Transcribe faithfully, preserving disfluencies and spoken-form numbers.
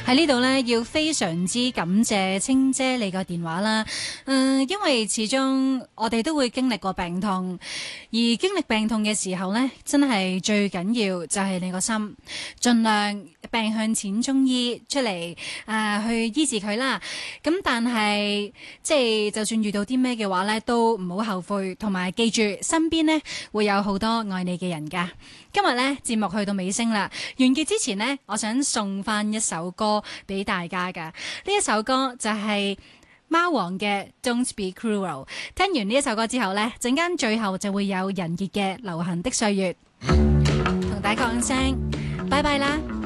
喺呢度呢，要非常之感謝清姐你個電話啦。誒、呃，因為始終我哋都會經歷過病痛，而經歷病痛嘅時候呢，真係最緊要就係你個心，盡量病向淺中醫出嚟誒、呃，去醫治佢啦。咁但係即係就算遇到啲咩嘅話呢，都唔好後悔，同埋記住身邊呢會有好多愛你嘅人㗎。今日呢節目去到尾聲啦，完結之前呢，我想送翻一首歌俾大家㗎。呢一首歌就係貓王嘅 Don't Be Cruel。聽完呢一首歌之後呢，陣間最後就會有人傑嘅流行的歲月，同大家講聲拜拜啦。